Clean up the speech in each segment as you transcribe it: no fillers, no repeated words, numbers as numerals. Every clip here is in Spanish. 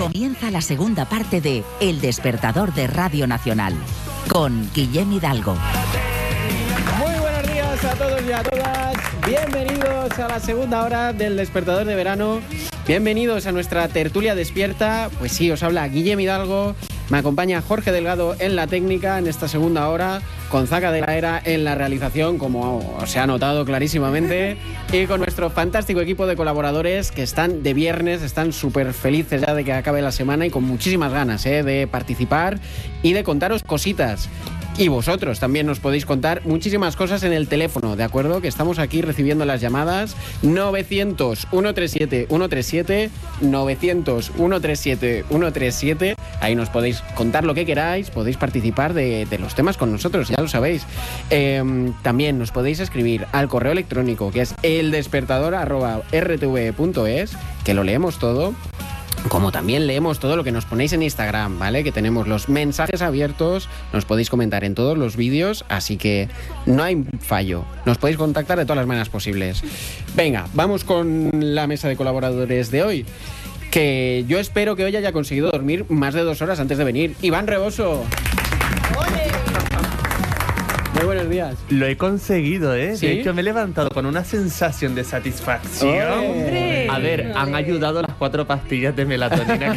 Comienza la segunda parte de El Despertador de Radio Nacional, con Guillem Hidalgo. Muy buenos días a todos y a todas. Bienvenidos a la segunda hora del Despertador de Verano. Bienvenidos a nuestra tertulia despierta. Pues sí, os habla Guillem Hidalgo. Me acompaña Jorge Delgado en la técnica en esta segunda hora, con Zaca de la Era en la realización, como se ha notado clarísimamente, y con nuestro fantástico equipo de colaboradores que están de viernes, están súper felices ya de que acabe la semana y con muchísimas ganas de participar y de contaros cositas. Y vosotros también nos podéis contar muchísimas cosas en el teléfono, ¿de acuerdo? Que estamos aquí recibiendo las llamadas 900-137-137, 900-137-137. Ahí nos podéis contar lo que queráis, podéis participar de los temas con nosotros, ya lo sabéis. También nos podéis escribir al correo electrónico, que es eldespertador@rtve.es, que lo leemos todo. Como también leemos todo lo que nos ponéis en Instagram, ¿vale? Que tenemos los mensajes abiertos, nos podéis comentar en todos los vídeos, así que no hay fallo. Nos podéis contactar de todas las maneras posibles. Venga, vamos con la mesa de colaboradores de hoy, que yo espero que hoy haya conseguido dormir más de 2 horas antes de venir. Iván Reboso. Muy buenos días. Lo he conseguido, ¿eh? ¿Sí? De hecho, me he levantado con una sensación de satisfacción. ¡Hombre! A ver, han ayudado las 4 pastillas de melatonina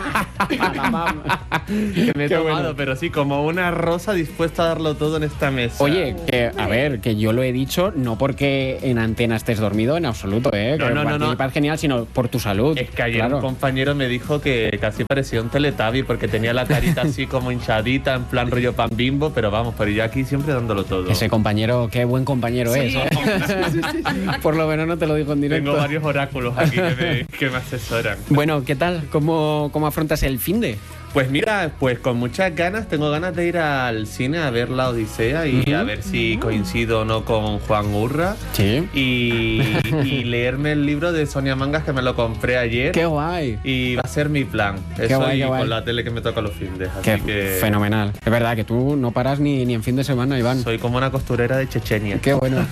que me he tomado, bueno. pero sí, como una rosa dispuesta a darlo todo en esta mesa. Oye, que a ver, que yo lo he dicho no porque en antena estés dormido en absoluto, ¿eh? Que No. participar genial, sino por tu salud. Es que ayer claro. un compañero me dijo que casi parecía un Teletubby porque tenía la carita así como hinchadita, en plan rollo pan Bimbo, pero vamos, pero yo aquí siempre dándolo todo. Ese compañero, qué buen compañero es. Por lo menos no te lo digo en directo. Tengo varios oráculos aquí que me asesoran. Bueno, ¿qué tal? ¿Cómo afrontas el finde? Pues mira, pues con muchas ganas, tengo ganas de ir al cine a ver La Odisea y a ver si coincido o no con Juan Urra. Sí. Y leerme el libro de Sonia Mangas, que me lo compré ayer. ¡Qué guay! Y va a ser mi plan. Eso guay, y qué guay. con la tele que me toca los fines. Así Qué que fenomenal. Es verdad que tú no paras ni en fin de semana, Iván. soy como una costurera de Chechenia. Qué bueno.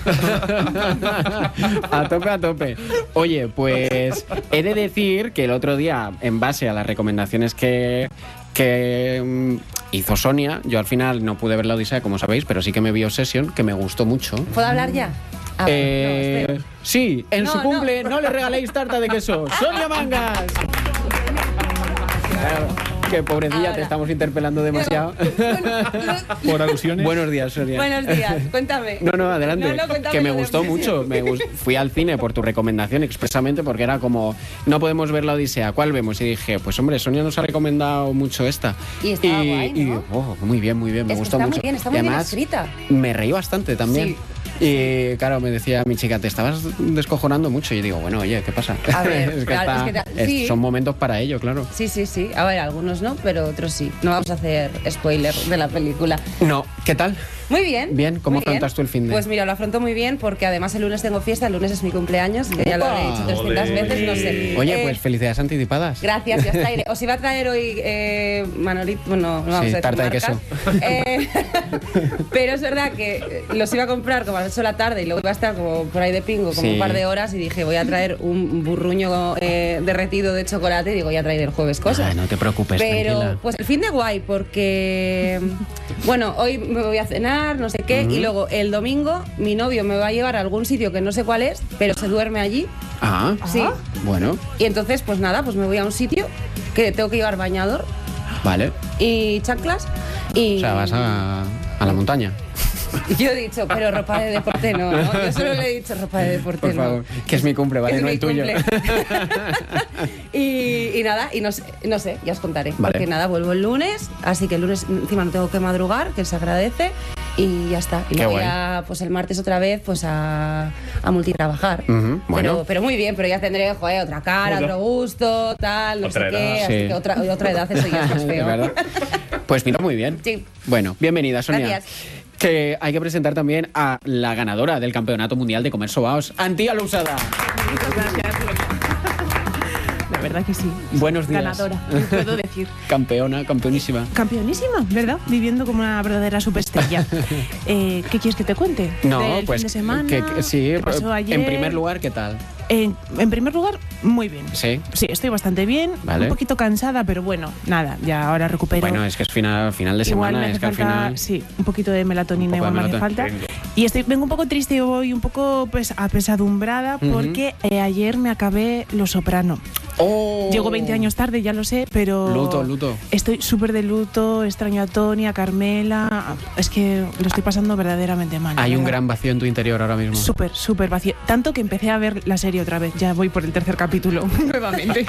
A tope, a tope. Oye, pues he de decir que el otro día, en base a las recomendaciones que hizo Sonia, yo al final no pude ver La Odisea, como sabéis, pero sí que me vi Obsession, que me gustó mucho. ¿Puedo hablar ya? Ah, no, espera. Sí, en su No. cumple no le regaléis tarta de queso. ¡Sonia Mangas! Claro, que pobrecilla, Ahora. te estamos interpelando demasiado. Por alusiones. Buenos días, Sonia. Buenos días, cuéntame. No, adelante. Cuéntame que me lo de gustó Obsesión. mucho. Fui al cine por tu recomendación expresamente porque era como, no podemos ver La Odisea, ¿cuál vemos? Y dije, pues hombre, Sonia nos ha recomendado mucho esta. Y estaba guay, ¿no? Muy bien, me Es que gustó está mucho. muy bien, está Y muy bien además, escrita. me reí bastante también. Sí. Y claro, me decía mi chica, te estabas descojonando mucho. Y yo digo, bueno, oye, ¿qué pasa? A ver, Es que claro, sí. son momentos para ello, claro. Sí. A ver, algunos no, pero otros sí. No vamos a hacer spoiler de la película. No, ¿qué tal? Muy bien. Bien, ¿cómo muy bien. afrontas tú el finde? Pues mira, lo afronto muy bien porque además el lunes tengo fiesta, el lunes es mi cumpleaños, que ya lo he dicho 300 Ole. veces, no sé. Oye, pues felicidades anticipadas. Gracias, ya está. Os iba a traer hoy Manolito, bueno, no vamos a decir tarta de marcas. Pero es verdad que los iba a comprar como a las 8 de la tarde y luego iba a estar como por ahí de pingo, como Sí. un par de horas, y dije, voy a traer un burruño derretido de chocolate y digo, voy a traer el jueves cosas. Ah, no te preocupes, Pero tranquila. pues el fin de guay porque bueno, hoy me voy a cenar, no sé qué, y luego el domingo mi novio me va a llevar a algún sitio que no sé cuál es, pero se duerme allí. Ah, Sí. bueno, Y entonces pues nada, pues me voy a un sitio que tengo que llevar bañador vale. y chanclas y O sea, vas a la montaña. yo he dicho, pero ropa de deporte no, ¿no? Yo solo le he dicho ropa de deporte Por no. favor, que es mi cumple, ¿vale? Es No mi el tuyo. cumple. y nada, y no sé, ya os contaré. Vale. Porque nada, vuelvo el lunes, así que el lunes encima no tengo que madrugar, que se agradece, y ya está. Y Qué me voy guay. pues el martes otra vez pues a multitrabajar. Ujú, bueno. Pero muy bien, pero ya tendré, joder, otra cara, otro gusto, tal, no Otra sé qué, edad. así Sí. que otra edad, eso ya es más ¿De feo. verdad? Pues mira, muy bien. Sí. Bueno, bienvenida, Sonia. Gracias. Que hay que presentar también a la ganadora del Campeonato Mundial de Comer Sobaos, Antía Lousada. Muchas gracias. La verdad que sí. Buenos días. Ganadora, puedo decir. Campeona, campeonísima. Campeonísima, ¿verdad? Viviendo como una verdadera superestrella. ¿Qué quieres que te cuente? No, ¿Del pues fin de semana? sí, ¿Qué pasó ayer? en primer lugar, ¿qué tal? En primer lugar, muy bien. Sí. Sí, estoy bastante bien. Vale. Un poquito cansada, pero bueno, nada, ya ahora recupero. Bueno, es que es final de Igual semana, me hace es que al falta, final... sí, un poquito de melatonina Un poco igual de me hace falta. melatonina. Y vengo un poco triste hoy, un poco apesadumbrada, porque ayer me acabé Los Soprano. ¡Oh! Llego 20 años tarde, ya lo sé, pero... Luto. Estoy súper de luto, extraño a Tony, a Carmela... Es que lo estoy pasando verdaderamente mal. Hay un ¿verdad? gran vacío en tu interior ahora mismo. Súper vacío. Tanto que empecé a ver la serie otra vez. Ya voy por el 3er capítulo nuevamente.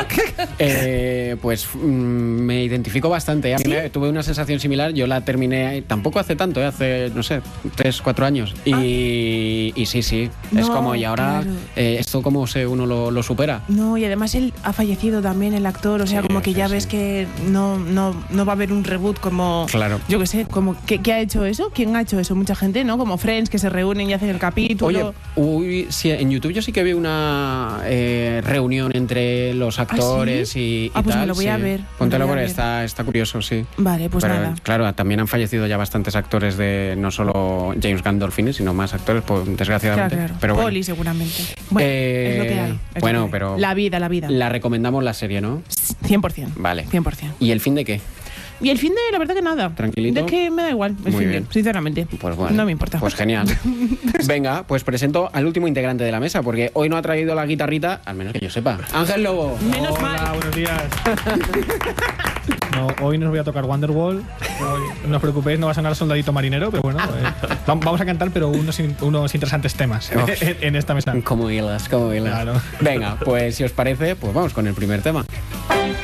Me identifico bastante. A mí tuve una sensación similar. Yo la terminé tampoco hace tanto, hace, no sé, 3-4 años. Y sí. Es No, como, y ahora, claro. esto como uno lo supera. No, y además él ha fallecido también, el actor. O sea, Sí, como que ya sí. ves que no va a haber un reboot como... Claro. Yo qué sé, como ¿qué ha hecho eso? ¿Quién ha hecho eso? Mucha gente, ¿no? Como Friends, que se reúnen y hacen el capítulo. Oye, sí, en YouTube yo sí que vi una reunión entre los actores ¿sí? y Pues tal. me lo voy a sí. ver. Póntelo me lo voy porque a ver. está curioso, sí. Vale, pues Pero, nada. claro, también han fallecido ya bastantes actores de no solo James Gandolfini, sino más actores, pues, desgraciadamente. Claro. Pero bueno. Poli, seguramente. Bueno, es lo que hay. es bueno, lo que hay. pero- La vida. La recomendamos la serie, ¿no? 100%. Vale. 100%. ¿Y el fin de qué? Y el fin de, la verdad que nada. ¿Tranquilito? Es que me da igual el Muy fin bien. de, sinceramente. Pues bueno. No me importa. Pues genial. Venga, pues presento al último integrante de la mesa, porque hoy no ha traído la guitarrita, al menos que yo sepa. Ángel Lobo. Menos Hola, mal. buenos días. No, hoy nos voy a tocar Wonderwall. Hoy, no os preocupéis, no va a sonar Soldadito Marinero, pero bueno, vamos a cantar, pero unos interesantes temas en esta mesa. Como hilas. Claro. Venga, pues si os parece, pues vamos con el primer tema.